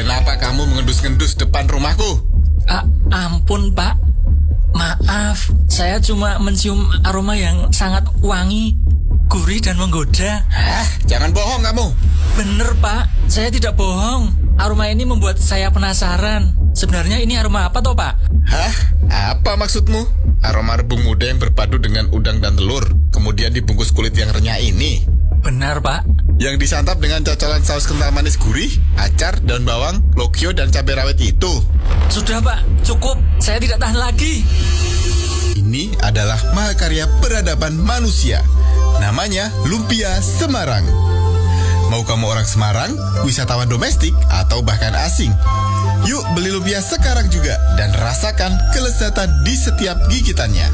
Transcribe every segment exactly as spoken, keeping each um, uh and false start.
Kenapa kamu mengendus-ngendus depan rumahku? Ah, ampun Pak, maaf, saya cuma mencium aroma yang sangat wangi, gurih dan menggoda. Hah? Jangan bohong kamu. Bener Pak, saya tidak bohong. Aroma ini membuat saya penasaran. Sebenarnya ini aroma apa toh Pak? Hah? Apa maksudmu? Aroma rebung muda yang berpadu dengan udang dan telur, kemudian dibungkus kulit yang renyah ini. Benar Pak. Yang disantap dengan cocolan saus kental manis gurih, acar, daun bawang, lokyo, dan cabai rawit itu. Sudah Pak, cukup. Saya tidak tahan lagi. Ini adalah mahakarya peradaban manusia. Namanya Lumpia Semarang. Mau kamu orang Semarang, wisatawan domestik, atau bahkan asing? Yuk beli lumpia sekarang juga dan rasakan kelezatan di setiap gigitannya.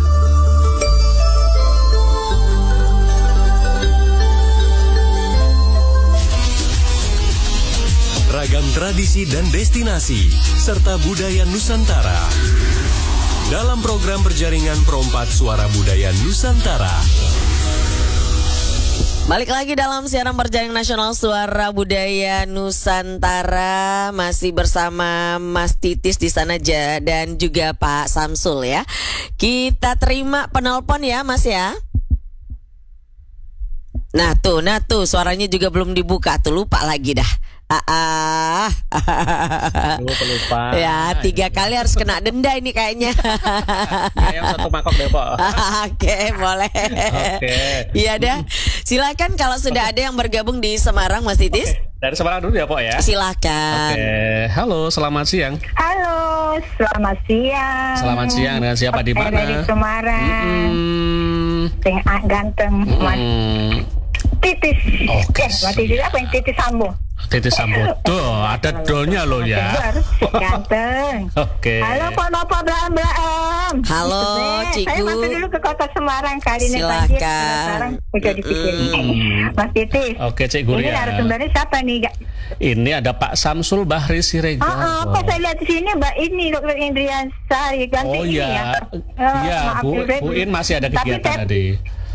Ragam tradisi dan destinasi, serta budaya Nusantara. Dalam program berjaringan Perompak Suara Budaya Nusantara. Balik lagi dalam siaran berjaring nasional Suara Budaya Nusantara, masih bersama Mas Titis di sana aja dan juga Pak Samsul ya. Kita terima penelpon ya Mas ya. Nah tuh, nah tuh suaranya juga belum dibuka tuh, lupa lagi dah. Ah, ah. Lupa, lupa. Ya, tiga kali harus kena denda ini kayaknya. Yang satu mangkok deh, Pak. Oke, boleh. Oke. Iya dah. Silakan kalau sudah ada yang bergabung di Semarang, Mas Titis. Oke. Dari Semarang dulu ya, Pak ya. Silakan. Oke. Halo, selamat siang. Halo, selamat siang. Selamat siang, dengan siapa di mana? Dari Semarang. Hmm. Sing ganteng, Mas Titis. Oke. Eh, Mas Titis apa yang Titis Sambo? Titis Sambo. Tuh, ada dolnya loh ya. Ganteng. Oke. Halo, Pak Blam Blam. Halo, Ciku. Saya mampir dulu ke kota Semarang kali ini. Silakan. Sekarang udah dipikirin. Hmm. Mas Titis. Oke, Cik Guria. Ini narasumbernya siapa nih? Ini ada Pak Samsul Bahri Siregar. Ah, apa saya lihat di sini Mbak ini Dokter Indrian Sari ganti Oh ini iya, ya. iya Uh, Bu, Bu In masih ada kegiatan tadi.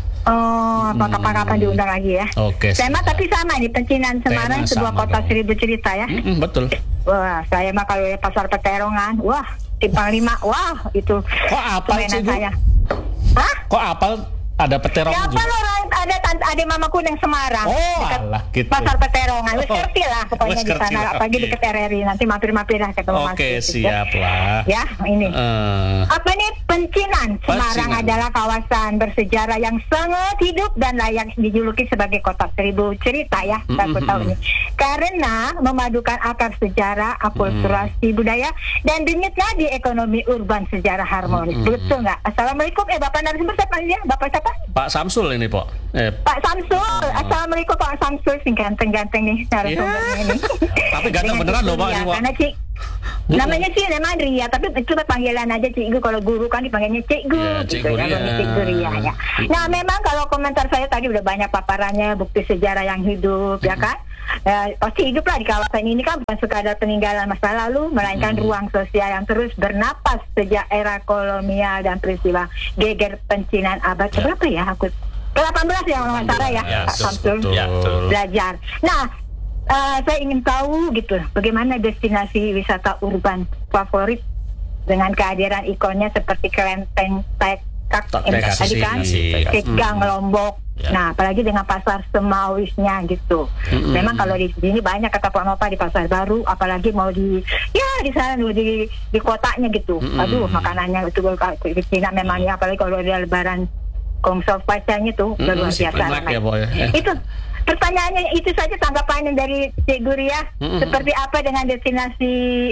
Oh, apa kapan-kapan diundang lagi ya? Oke. Tema siap. tapi sama nih, Pencinan Semarang, Tema sebuah sama kota dong. seribu cerita ya. Mm-mm, betul. Wah, saya mah kalau lihat pasar Peterongan, wah, Simpang Lima, wah, itu. Kok apal permainan sih, Bu? saya. Hah? Kok apal ada peterong Ya apa juga? orang ada tante adik mamaku yang Semarang. Oh, dekat alah, gitu. Pasar Peterongan. Wes Oh, ngerti lah pokoknya wes di ngerti sana, lah, apalagi oke. deket R R I. Nanti mampir-mampir lah ketemu Mas Oke, Titis, siap lah. Ya, ini. Eh, Apa nih Pencinan? Semarang Pencinan. adalah kawasan bersejarah yang sangat hidup dan layak dijuluki sebagai kota seribu cerita ya. Saya Mm-mm. tahu nih. Karena memadukan akar sejarah, akulturasi budaya dan denyutnya di ekonomi urban sejarah harmonis. Mm-mm. Betul nggak? Assalamualaikum. Eh Bapak narasumber siapa dia? Bapak siapa? Pak Samsul ini, Pak. Eh, Pak Samsul. Assalamualaikum Pak Samsul. Sing ganteng-ganteng nih narasumbernya ini. Tapi ganteng Dengan beneran Cik loh, Pak, Ria, ini, Pak. Karena Cik namanya sih memang Ria, tapi itu panggilan aja Cikgu. Kalau guru kan dipanggilnya Cikgu, Ya, Cikgu gitu ya, Ria. kalau Cikgu Ria ya. Nah, memang kalau komentar saya tadi udah banyak paparannya, bukti sejarah yang hidup, ya kan? Eh, pasti hidup lah di kawasan ini kan, bukan sekadar peninggalan masa lalu, melainkan ruang sosial yang terus bernapas sejak era kolonial dan peristiwa geger pencinan abad Ya. berapa ya? Aku ke delapan belas ya kalau nggak salah ya, Ya, Pak betul, Samsul betul. Ya, betul. belajar. Nah, Uh, saya ingin tahu gitu, bagaimana destinasi wisata urban favorit dengan kehadiran ikonnya seperti Kelenteng Tekak, Tak- eh, Tekak, tadi kan, Tekak. Tekang, Hmm. Lombok. Ya. Nah, apalagi dengan pasar Semawisnya gitu. Mm-mm. Memang kalau di sini banyak kata Pak Nova di Pasar Baru, apalagi mau di ya di sana dulu di di kotanya gitu. Mm-mm. Aduh, makanannya itu di Cina memang ya, apalagi kalau ada lebaran Kongsow Pacanya tuh udah Mm-mm, luar si biasa. Imlek ramai. ya, Boy. Eh. Itu pertanyaannya itu saja, tanggapannya dari Cik Guria. Mm-mm. Seperti apa dengan destinasi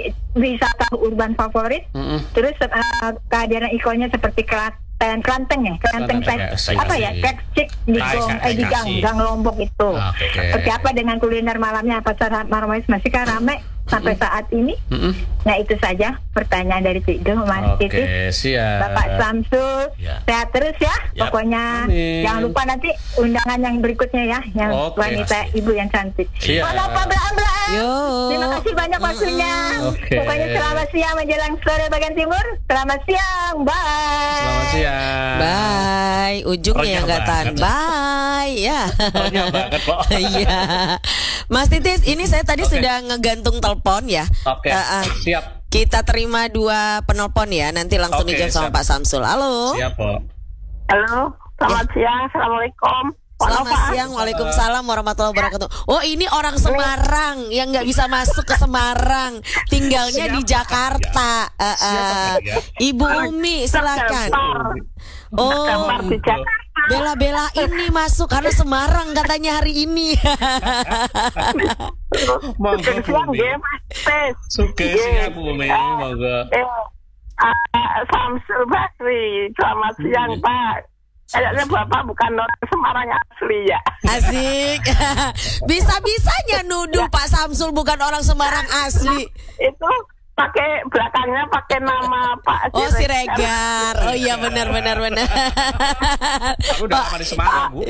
wisata urban favorit? Mm-mm. Terus uh, kehadiran ikonnya seperti Klaten, Klanteng ya, Klanteng Klanteng, Tek- ya, apa ya, Tekasi. Keksik di Tekasi, Gong, eh, di Gang, Tekasi. Gang Lombok itu. Ah, oke. Seperti apa dengan kuliner malamnya? Pasar Marmais masih kan ramai sampai saat ini? Mm-mm. Nah itu saja pertanyaan dari Cik Gung, Mas Oke, Titis. siap. Bapak Samsul, Ya. sehat terus ya. Ya. Pokoknya Amin. jangan lupa nanti undangan yang berikutnya ya, yang Oke. wanita ibu yang cantik. Siap. Walau Blaan-Blaan. Yo. Terima kasih banyak waktunya. Oke. Pokoknya selamat siang menjelang sore bagian timur. Selamat siang, bye. Selamat siang. Bye. Ujungnya yang nggak tahan. banget. Bye. Ya. Renyah banget, Pak. Iya. Mas Titis, ini saya tadi Oke. sudah ngegantung telepon penelpon ya. Oke, Eh, eh, siap. Kita terima dua penelpon ya. Nanti langsung Oke, dijawab sama siap. Pak Samsul. Halo. Siap, Po. Halo, selamat siang, assalamualaikum. Selamat siang, waalaikumsalam warahmatullahi wabarakatuh. Oh ini orang Semarang yang nggak bisa masuk ke Semarang, tinggalnya di Jakarta. Eh, eh, Ibu Umi silakan. Oh, Gambar di Jakarta. bela-bela ini masuk karena Semarang katanya hari ini. Monggo, Sugeng siang Bumi. nggih, Mas Tes. Sugeng Nggih. siang, Bumi. Monggo. Eh, ah, Samsul Basri, selamat siang Pak. Kayaknya Bapak bukan orang Semarang asli ya. Asik. Bisa-bisanya nuduh Pak Samsul bukan orang Semarang asli. Itu pakai belakangnya pakai nama Pak Oh Siregar. Oh iya benar benar benar. Aku udah lama di Semarang, Bu.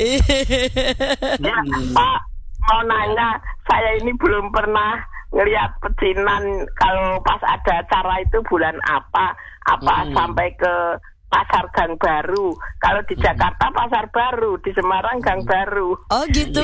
Ya, Pak, mau nanya, saya ini belum pernah ngelihat pecinan kalau pas ada acara itu bulan apa, apa Hmm. sampai ke Pasar Gang Baru. Kalau di Jakarta Pasar Baru, di Semarang Gang Baru. Oh gitu.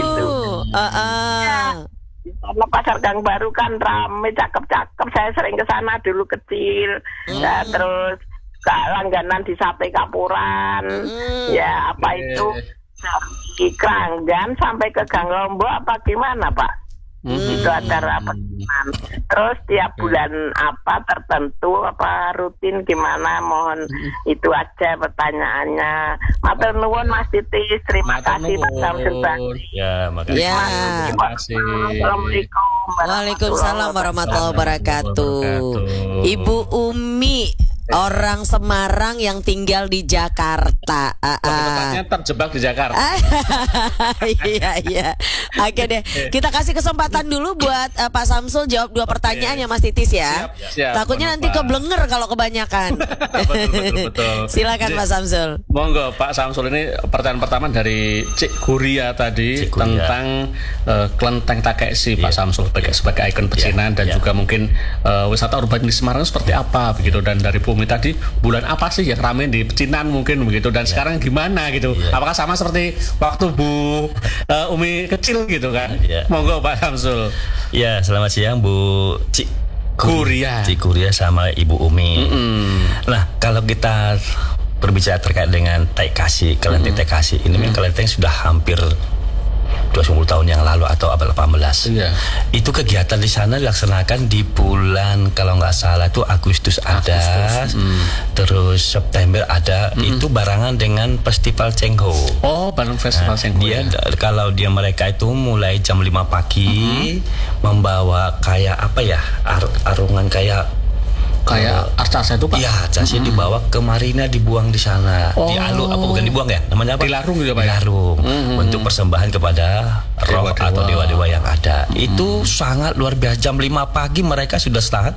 Heeh. Karena Pasar Gang Baru kan rame, cakep-cakep. Saya sering ke sana dulu kecil. Ya, terus ke langganan di Sate Kapuran. Ya, apa Oke. itu? Dari Kranggan sampai ke Gang Lombok apa gimana, Pak? Itu acara apa? Terus tiap bulan apa tertentu apa rutin gimana? Mohon itu aja pertanyaannya. Matur nuwun Mas Titis, terima Matur kasih Pak nuwun. Samsul Basri. Ya, makasih. Ya. Terima kasih. Assalamualaikum Waalaikumsalam warahmatullahi wabarakatuh. wabarakatuh. Ibu Umi, orang Semarang yang tinggal di Jakarta. Ah, Lebih ah. tepatnya terjebak di Jakarta. Iya iya. Oke deh. Kita kasih kesempatan dulu buat uh, Pak Samsul jawab dua pertanyaan ya Mas Titis ya. Siap, siap, Takutnya Pak nanti Nova. keblenger kalau kebanyakan. Betul, betul, betul. Silakan Jadi, Pak Samsul. Monggo Pak Samsul, ini pertanyaan pertama dari Cik Guria tadi Cik Guria. tentang uh, kelenteng Takeshi Pak Samsul sebagai sebagai ikon pecinan dan ya. juga mungkin uh, wisata urban di Semarang seperti apa begitu, dan dari Bumi tadi bulan apa sih yang ramai di pecinan mungkin begitu, dan sekarang gimana gitu, Ya. apakah sama seperti waktu Bu uh, Umi kecil gitu kan? Ya. Monggo Pak Samsul. Ya, selamat siang Bu Cik Guria. Cik Guria sama Ibu Umi. Nah, kalau kita berbicara terkait dengan Takeshi, kelenteng Takeshi ini kan kelenteng sudah hampir dua puluh tahun yang lalu atau abad delapan belas. Iya. Itu kegiatan di sana dilaksanakan di bulan kalau nggak salah itu Agustus ada, Agustus, terus September ada. Itu barengan dengan Festival Cengho. Oh, bareng festival Nah, Cengho dia ya. d- kalau dia mereka itu mulai jam lima pagi membawa kayak apa ya ar- arungan kayak Kayak arca-arca itu Pak. iya jasnya dibawa ke marina, dibuang di sana, Oh. dialu apa bukan dibuang ya namanya apa, Dilarung gitu ya, Pak, ya? dilarung untuk persembahan kepada roh Dewa-dewa. atau dewa-dewa yang ada. Itu sangat luar biasa. Jam lima pagi mereka sudah start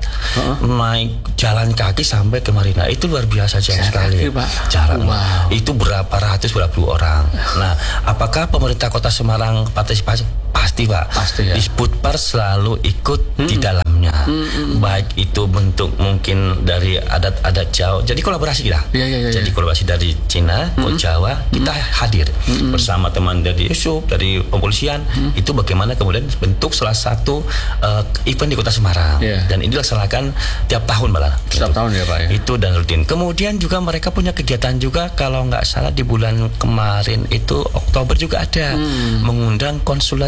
naik jalan kaki sampai ke marina. Itu luar biasa jauh Jalan sekali kaki, Pak. jarak. Wow. Itu berapa ratus berapa puluh orang. Nah, apakah pemerintah Kota Semarang partisipasi? Pasti Pak. Pasti, ya. Disputper selalu ikut di dalamnya. Baik itu bentuk mungkin dari adat-adat Jawa. Jadi kolaborasi kita. Iya, iya, iya, Jadi iya. kolaborasi dari Cina ke Jawa, kita hadir bersama teman dari Yusuf, dari kepolisian. Itu bagaimana kemudian bentuk salah satu uh, event di Kota Semarang. Iya. Dan ini dilaksanakan tiap tahun malah. Setiap tahun ya, Pak, ya? Itu dan rutin. Kemudian juga mereka punya kegiatan juga kalau nggak salah di bulan kemarin itu Oktober juga ada mengundang konsulat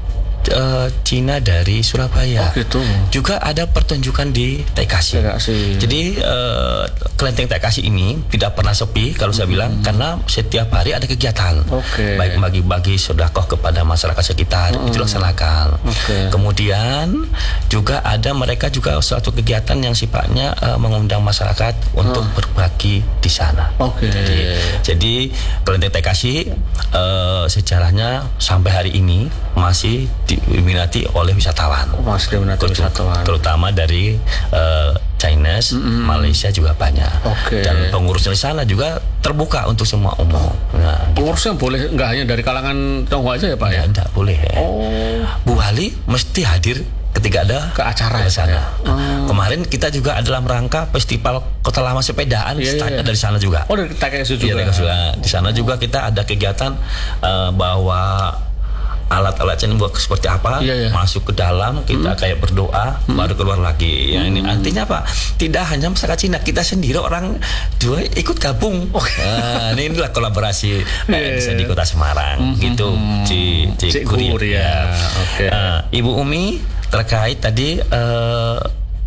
uh, Cina dari Surabaya. Oh, gitu. Juga ada pertunjukan di Takeshi. Takeshi. Jadi uh, kelenteng Takeshi ini tidak pernah sepi kalau saya bilang karena setiap hari ada kegiatan. Oke. Baik bagi-bagi sedekah kepada masyarakat sekitar itu dilaksanakan. Oke. Kemudian juga ada mereka juga suatu kegiatan yang sifatnya uh, mengundang masyarakat untuk berbagi di sana. Oke. Jadi, jadi kelenteng Takeshi uh, sejarahnya sampai hari ini masih diminati oleh wisatawan. Oh, masih diminati Terut- wisatawan. Terutama dari uh, Chinese, Malaysia juga banyak. Oke. Dan pengurus di sana juga terbuka untuk semua umum. Nah, Pengurusnya boleh nggak hanya dari kalangan Tionghoa aja ya Pak ya? ya enggak boleh. Oh. Bu Wali mesti hadir ketika ada Ke acara di ya, sana. Pak, Kemarin kita juga dalam rangka festival Kota Lama Sepedaan, Iya, iya, startnya iya. dari sana juga. Oh, dari Takeshi juga. Iya, dari sana. Di sana juga kita ada kegiatan uh, bahwa alat-alatnya buat seperti apa, Iya, iya. masuk ke dalam, kita Hmm. kayak berdoa, Hmm. baru keluar lagi. Ya, ini Hmm. artinya apa? Tidak hanya masyarakat Cina, kita sendiri orang dua ikut gabung. Nah, ini inilah kolaborasi eh, Iya. di Kota Semarang, Hmm. gitu. Ci, Ci Cik Guri. Guri, ya. Oke. Eh, Ibu Umi terkait tadi. eh,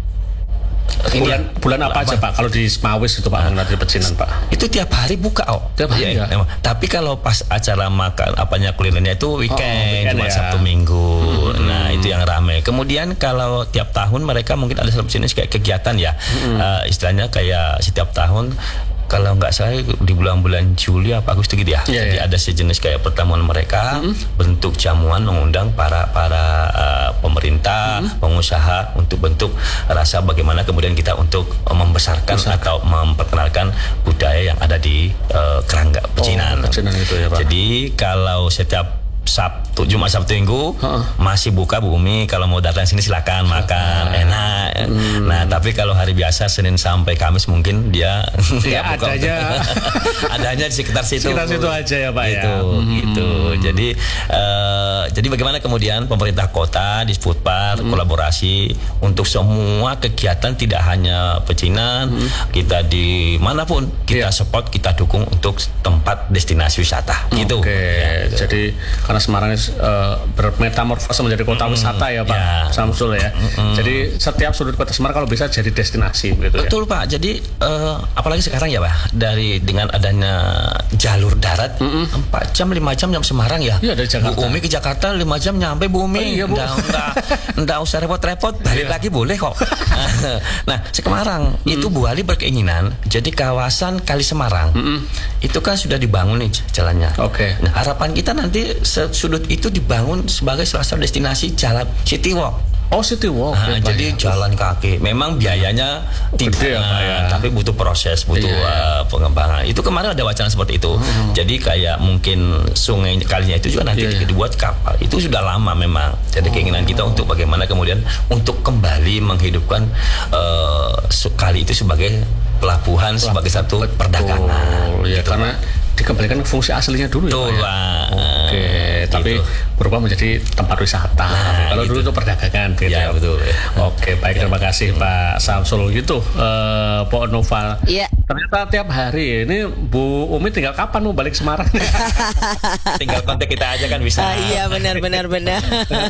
ini Bulan, ya, bulan apa aja Pak? Kalau di Semawis itu Pak, nanti pecinan Pak. itu tiap hari buka, oh. Tiap hari ya? memang. Tapi kalau pas acara makan apanya kulinernya itu weekend, weekend cuma ya. Sabtu Minggu. Hmm. Nah, itu yang ramai. Kemudian kalau tiap tahun mereka mungkin ada jenis kayak kegiatan ya. Hmm. Eh, istilahnya kayak setiap tahun kalau nggak salah di bulan-bulan Juli apa Agustus gitu ya. Iya, Jadi iya. ada sejenis kayak pertemuan mereka, Hmm. bentuk jamuan mengundang para para eh, pemerintah, Hmm. pengusaha untuk bentuk rasa bagaimana kemudian kita untuk eh, membesarkan atau memperkenalkan budaya yang ada di eh, Kerangga Pecinan. Oh, Pecinan itu ya, Pak. Jadi kalau setiap Sabtu, Jumat, Sabtu, Minggu Heeh. masih buka Bu Umi. Kalau mau datang sini silakan makan, enak. Hmm. Nah, tapi kalau hari biasa Senin sampai Kamis mungkin dia Ya, nggak buka. adanya. adanya di sekitar situ. Sekitar situ aja ya, Pak, ya. Gitu, Hmm. gitu. Jadi eh, jadi bagaimana kemudian pemerintah kota di Sputpar Hmm. kolaborasi untuk semua kegiatan tidak hanya pecinan, kita di manapun kita Iya. support, kita dukung untuk tempat destinasi wisata. Gitu. Oke, Ya, gitu. jadi karena Semarang ini uh, bermetamorfose menjadi kota wisata ya Pak ya. Samsul ya. Jadi setiap sudut kota Semarang kalau bisa jadi destinasi begitu ya. Betul Pak. Jadi eh, apalagi sekarang ya Pak, dari dengan adanya jalur darat empat jam lima jam nyampe Semarang ya. Iya, dari Jakarta. Bu Umi ke Jakarta lima jam nyampe Bu Umi. Oh, iya, Bu. Nggak, nggak, nggak usah repot-repot, balik lagi boleh kok. Nah, Semarang itu Bu Ali berkeinginan jadi kawasan Kali Semarang. Itu kan sudah dibangun nih jalannya. Oke. Nah, harapan kita nanti sudut itu dibangun sebagai salah satu destinasi jalan City Walk. Oh, City Walk. Nah, ya, Pak, jadi ya. jalan kaki. Memang biayanya tidak, Gede ya, Pak, ya. tapi butuh proses, butuh Iya. uh, pengembangan. Itu kemarin ada wacana seperti itu. Jadi kayak mungkin sungai kalinya itu juga nanti Iya, iya. dibuat kapal. Itu sudah lama memang. Jadi keinginan kita untuk bagaimana kemudian untuk kembali menghidupkan uh, su- kali itu sebagai pelabuhan, sebagai satu perdagangan. Oh, ya Gitu, karena Pak. dikembalikan ke fungsi aslinya dulu ya, Betul, Pak, ya. Pak. Oke, Gitu. tapi berubah menjadi tempat wisata. Nah, Kalau gitu. dulu itu perdagangan gitu Ya, betul. Oke, baik, terima kasih Pak Samsul. Gitu, eh Pak Nova. Iya. Ternyata tiap hari ini Bu Umi tinggal kapan mau balik Semarang? Tinggal kontak kita aja kan bisa. Ah, iya benar benar benar.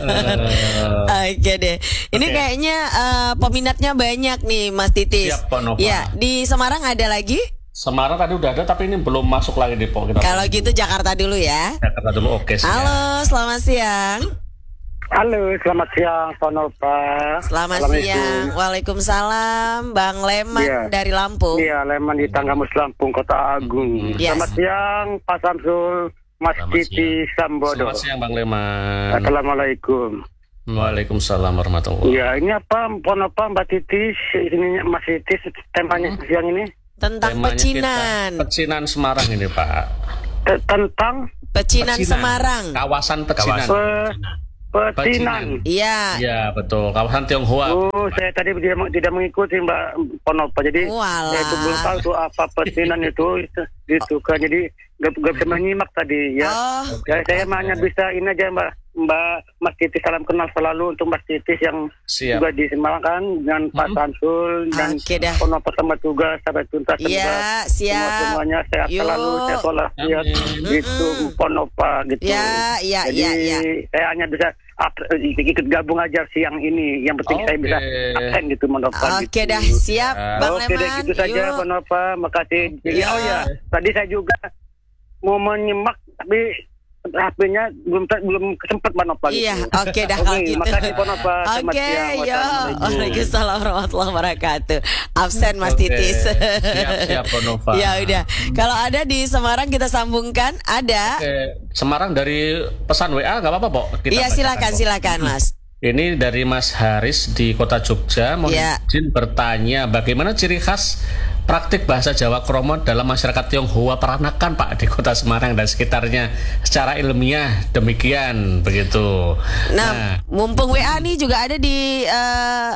Oke deh. Ini Oke. kayaknya eh, peminatnya banyak nih Mas Titis. Siap, Pak Nova. Ya, di Semarang ada lagi? Semarang tadi udah ada tapi ini belum masuk lagi di Pok. Kita Kalau gitu Jakarta dulu ya. Jakarta dulu. Oke, siap. Halo, selamat siang. Halo, selamat siang, Pak Nova. Selamat siang. Waalaikumsalam, Bang Leman Iya. dari Lampung. Iya, Leman di Tanggamus Lampung, Kota Agung. Yes. Selamat siang, Pak Samsul, Mas Selamat Titi Sambodo. Selamat siang Bang Leman. Assalamualaikum. Waalaikumsalam warahmatullahi. Iya, ini apa, Pak Nova, Mbak Titi, ini Mas Titi, temanya siang ini Tentang Temanya pecinan. kita Pecinan Semarang ini Pak. T- tentang Pecinan Pecinan. Semarang. Kawasan Pecinan. pe- petinan. Iya. Ya betul. Kawasan Tionghoa. Oh, saya tadi tidak, tidak mengikuti Mbak Ponopa, jadi Walah. saya itu belum tahu tuh apa petinan itu, itu, itu kan, jadi gak, gak bisa menyimak tadi ya. Oh, Ya, saya hanya bisa ini aja Mbak Mbak Mas Titis, salam kenal selalu untuk Mas Titis yang Siap. juga di Semarang kan, dengan Pak Mm-mm. Samsul dan Oke dah. Ponopa sama juga sampai tuntas Iya, juga. siap. Semuanya sehat Yuk. selalu, sehat walafiat Amin. gitu Ponopa gitu. Ya, ya, Jadi ya, ya. saya hanya bisa ap- ikut gabung aja siang ini. Yang penting saya Oke. bisa absen gitu Ponopa. Oke gitu. dah, siap, Bang Oke deh, Leman. gitu saja Yuk. Ponopa. Makasih. Iya. Ya, oh ya, tadi saya juga mau menyimak tapi H P-nya belum belum kesempet Ponopa. Iya, gitu. oke dah Oke, kalau gitu. makasih Ponopa. Selamat Oke, siang. yo. Wassalamualaikum. Waalaikumsalam warahmatullahi wabarakatuh. Absen Mas Oke. Titis. Siap-siap, Pak Nova. Ya udah. Kalau ada di Semarang kita sambungkan, ada. Oke, Semarang dari pesan W A nggak apa-apa, Pok? Kita Iya, bacakan, silakan Pok. silakan, Mas. Ini dari Mas Haris di Kota Jogja. Mohon Iya. izin bertanya, bagaimana ciri khas praktik bahasa Jawa Kromo dalam masyarakat Tionghoa Peranakan, Pak, di Kota Semarang dan sekitarnya secara ilmiah demikian begitu. Nah, mumpung W A nih juga ada di eh,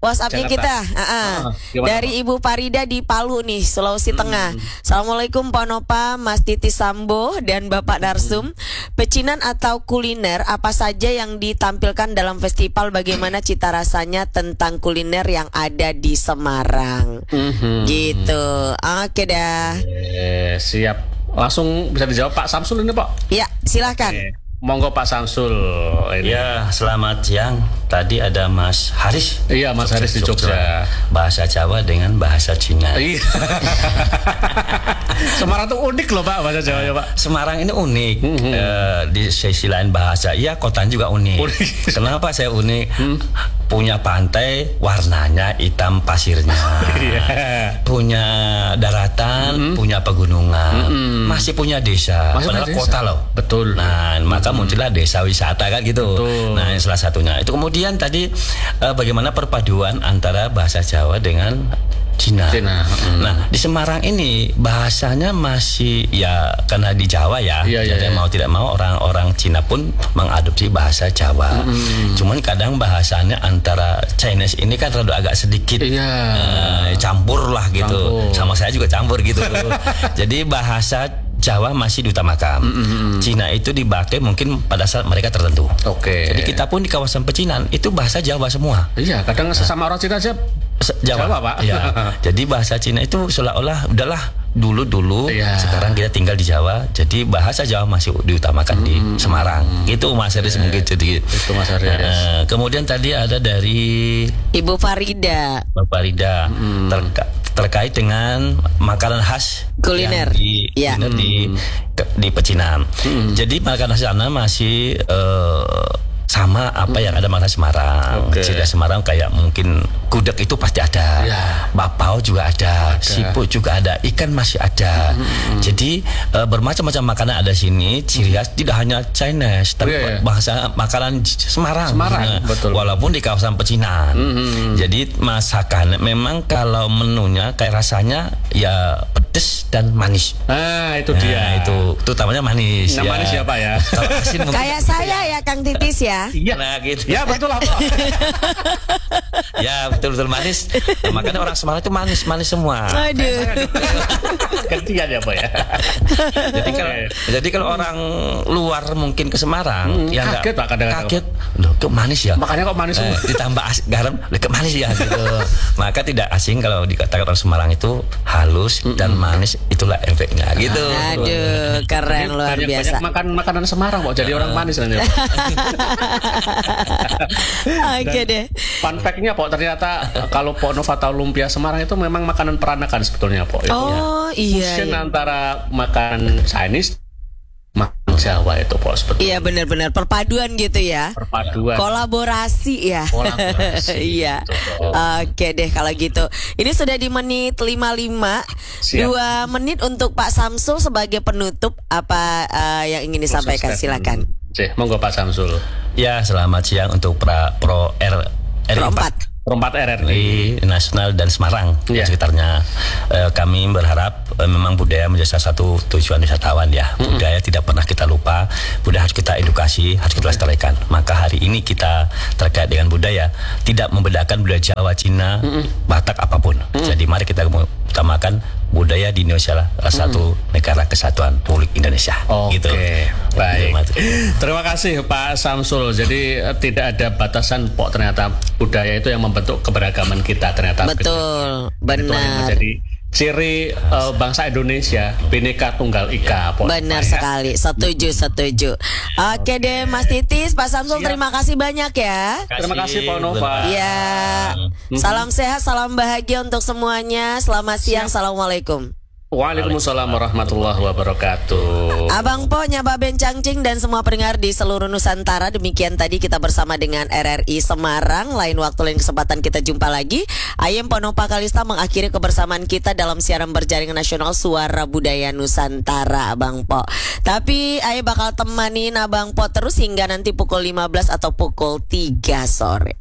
WhatsApp-nya Jakarta. kita. Ah, ah. Ah, gimana, Dari Pak? Ibu Farida di Palu nih, Sulawesi Tengah. Assalamualaikum Pak Nopa, Mas Titi Sambo dan Bapak Darsum. Pecinan atau kuliner apa saja yang ditampilkan dalam festival? Bagaimana cita rasanya tentang kuliner yang ada di Semarang? Mhm. Gitu. Oke dah. Eh, siap. Langsung bisa dijawab Pak Samsul ini, Pak. Ya, silakan. Oke. Monggo Pak Samsul. Ini. Ya, selamat siang. Tadi ada Mas Haris. Iya, Mas Haris di Jogja. Bahasa Jawa dengan bahasa Cina. Iya. Semarang tuh unik loh Pak bahasa Jawa ya Pak. Semarang ini unik. Mm-hmm. Eh, di sisi lain bahasa, iya kotanya juga unik. Unik. Kenapa saya unik? Hmm. Punya pantai warnanya hitam pasirnya. Iya. Punya daratan, punya pegunungan, masih punya desa. Masih punya Padahal desa. kota loh. Betul. Nah, maka muncullah desa wisata kan gitu. Betul. Nah, ini salah satunya. Itu kemudian tadi eh, bagaimana perpaduan antara bahasa Jawa dengan Cina. Cina. Mm. Nah, di Semarang ini bahasanya masih ya karena di Jawa ya. Iya, iya, jadi iya. mau tidak mau orang-orang Cina pun mengadopsi bahasa Jawa. Mm. Cuman kadang bahasanya antara Chinese ini kan rada agak sedikit Iya. eh, campur lah gitu. Campur. Sama saya juga campur gitu. Jadi bahasa Jawa masih diutamakan. Mm-mm. Cina itu dipakai mungkin pada saat mereka tertentu. Oke. Jadi kita pun di kawasan pecinan itu bahasa Jawa semua. Iya, kadang sesama orang Cina aja Se- Jawa, Jawa, Pak. Ya. Jadi bahasa Cina itu seolah-olah udahlah dulu-dulu. Iya. Sekarang kita tinggal di Jawa. Jadi bahasa Jawa masih diutamakan di Semarang. Itu Mas Haris mungkin jadi. Itu Mas Haris. Eh, kemudian tadi ada dari Ibu Farida. Bapak Rida terka- terkait dengan makanan khas Kuliner. yang di, Ya. kuliner di ke- di pecinan. Jadi makanan khas sana masih eh, sama apa yang ada makanan Semarang. Oke. Ciri khas Semarang kayak mungkin gudeg itu pasti ada, Ya. bapau juga ada, siput juga ada, ikan masih ada. Jadi eh, bermacam-macam makanan ada sini. Ciri khas tidak hanya Chinese, tapi Iya, iya. bahasa makanan Semarang. Semarang, Nah, betul. Walaupun di kawasan pecinan. Jadi masakan memang kalau menunya kayak rasanya ya pedes dan manis. Nah, itu Nah, dia. itu terutamanya manis. Yang manis ya, Pak, ya? Kalau asin mungkin- Kayak saya ya Kang Titis ya. Iya. Nah, gitu. Ya, betul lah, Pak. Ya betul-betul manis. Nah, makanya orang Semarang itu manis-manis semua. Aduh. Gantian ya, Pak ya. Jadi kalau jadi kalau orang luar mungkin ke Semarang, Hmm, ya nggak- kaget, Pak, kadang-kadang. kaget. Loh, kok manis ya? Makanya kok manis Eh, semua. ditambah as- garam, loh, kok manis ya gitu. Maka tidak asing kalau dikatakan orang Semarang itu halus dan manis, itulah efeknya gitu. Aduh, keren luar Banyak- biasa. Banyak makan makanan Semarang, Pak. Jadi orang manis nanti. Pak. Oke Dan deh. Fun fact-nya, Pak, ternyata eh, kalau Pak Nova tahu lumpia Semarang itu memang makanan peranakan sebetulnya, Pak. Itu Oh iya. fusion iya. antara makanan Chinese, makanan Jawa itu, Pak, sebetulnya. Iya benar-benar perpaduan gitu ya. Perpaduan. Kolaborasi ya. Kolaborasi, Iya. betul. Oke deh kalau gitu. Ini sudah di menit lima puluh lima. Siap. Dua menit untuk Pak Samsul sebagai penutup. Apa eh, yang ingin disampaikan? Silakan. Cih, monggo Pak Samsul. Ya selamat siang untuk pra, Pro R R Pro empat. Perempat R R I. di Nasional dan Semarang Iya. dan sekitarnya. Eh, kami berharap eh, memang budaya menjadi salah satu tujuan wisatawan ya. Budaya tidak pernah kita lupa, budaya harus kita edukasi, harus kita lestarikan. Maka hari ini kita terkait dengan budaya tidak membedakan budaya Jawa, Cina, Batak apapun. Jadi mari kita utamakan budaya di Indonesia lah, salah satu negara kesatuan Republik Indonesia. Oke, Gitu. baik. Terima kasih. Terima kasih Pak Samsul. Jadi eh, tidak ada batasan, Pok. Ternyata budaya itu yang membentuk keberagaman kita. Ternyata Betul. Itu yang Benar. menjadi ciri eh, bangsa Indonesia, Bhinneka Tunggal Ika, Pok. Benar Pak, ya. sekali. Setuju, setuju. Oke deh Mas Titis, Pak Samsul Siap. terima kasih banyak ya. Terima kasih, Pak Nova. Ya. Salam sehat, salam bahagia untuk semuanya. Selamat siang. Assalamualaikum. Waalaikumsalam warahmatullahi wabarakatuh. Abang Po, Nyaba Ben Cangcing dan semua pendengar di seluruh Nusantara. Demikian tadi kita bersama dengan R R I Semarang. Lain waktu, lain kesempatan kita jumpa lagi. Ayem Ponopa Kalista mengakhiri kebersamaan kita dalam siaran berjaringan nasional Suara Budaya Nusantara, Abang Po. Tapi Ayem bakal temanin Abang Po terus hingga nanti pukul lima belas atau pukul tiga sore.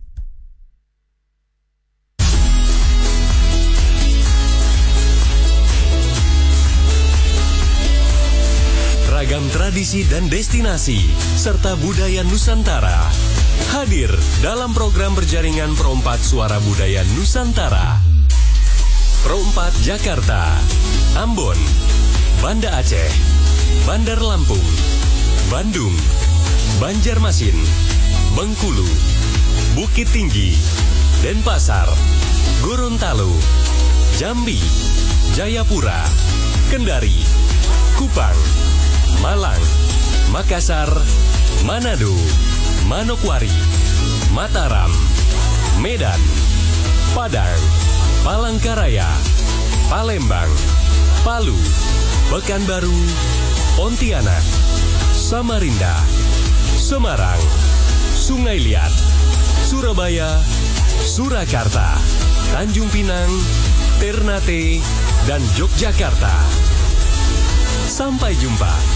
Ragam tradisi dan destinasi serta budaya Nusantara hadir dalam program berjaringan Perompat Suara Budaya Nusantara. Perompat Jakarta, Ambon, Banda Aceh, Bandar Lampung, Bandung, Banjarmasin, Bengkulu, Bukit Tinggi, Denpasar, Gorontalo, Jambi, Jayapura, Kendari, Kupang, Malang, Makassar, Manado, Manokwari, Mataram, Medan, Padang, Palangkaraya, Palembang, Palu, Pekanbaru, Pontianak, Samarinda, Semarang, Sungai Liat, Surabaya, Surakarta, Tanjung Pinang, Ternate, dan Yogyakarta. Sampai jumpa.